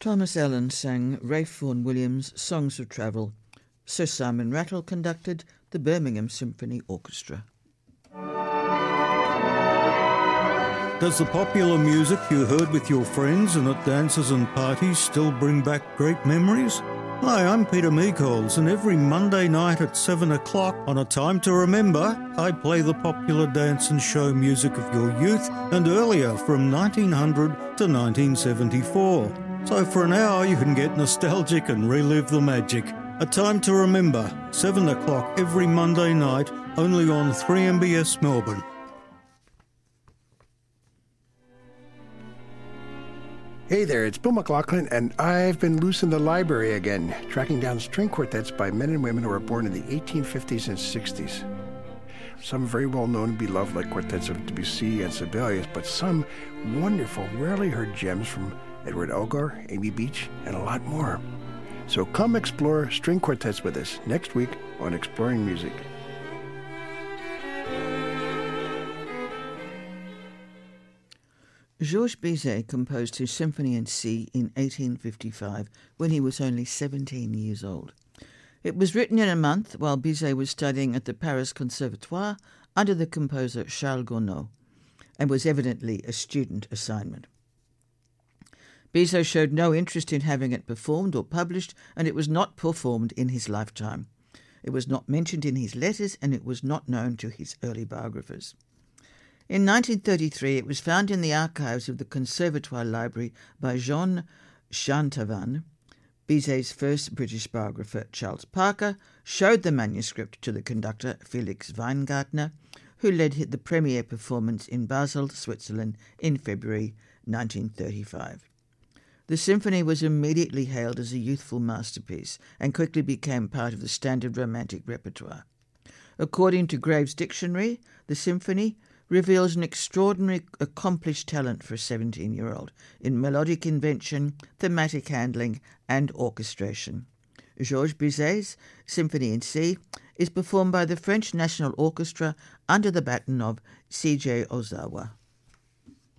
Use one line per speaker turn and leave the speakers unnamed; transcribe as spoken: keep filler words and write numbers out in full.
Thomas Allen sang Ralph Vaughan Williams' Songs of Travel. Sir Simon Rattle conducted the Birmingham Symphony Orchestra.
Does the popular music you heard with your friends and at dances and parties still bring back great memories? Hi, I'm Peter Meekols, and every Monday night at seven o'clock on A Time to Remember, I play the popular dance and show music of your youth and earlier from nineteen hundred to nineteen seventy-four. So for an hour you can get nostalgic and relive the magic. A Time to Remember, seven o'clock every Monday night, only on three M B S Melbourne.
Hey there, it's Bill McLaughlin, and I've been loose in the library again, tracking down string quartets by men and women who were born in the eighteen fifties and sixties. Some very well known and beloved, like quartets of Debussy and Sibelius, but some wonderful, rarely heard gems from Edward Elgar, Amy Beach, and a lot more. So come explore string quartets with us next week on Exploring Music.
Georges Bizet composed his Symphony in C in eighteen fifty-five when he was only seventeen years old. It was written in a month while Bizet was studying at the Paris Conservatoire under the composer Charles Gounod, and was evidently a student assignment. Bizet showed no interest in having it performed or published, and it was not performed in his lifetime. It was not mentioned in his letters, and it was not known to his early biographers. In nineteen thirty-three, it was found in the archives of the Conservatoire Library by Jean Chantavan. Bizet's first British biographer, Charles Parker, showed the manuscript to the conductor, Felix Weingartner, who led the premiere performance in Basel, Switzerland, in February nineteen thirty-five. The symphony was immediately hailed as a youthful masterpiece and quickly became part of the standard romantic repertoire. According to Graves' Dictionary, the symphony reveals an extraordinary accomplished talent for a seventeen-year-old in melodic invention, thematic handling, and orchestration. Georges Bizet's Symphony in C is performed by the French National Orchestra under the baton of C J Ozawa.